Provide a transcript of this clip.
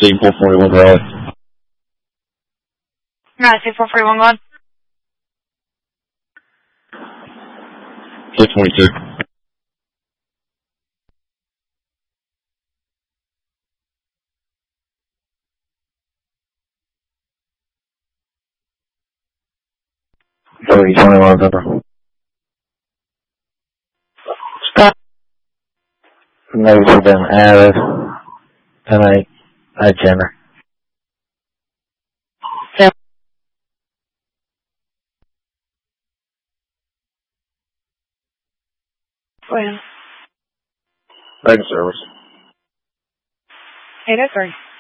Team 441 Raleigh. Right, Team 441 gone. 622. Sorry, 21 November. Stop. Notes have been added tonight. Agenda. Yeah. Well. Back in service. 803.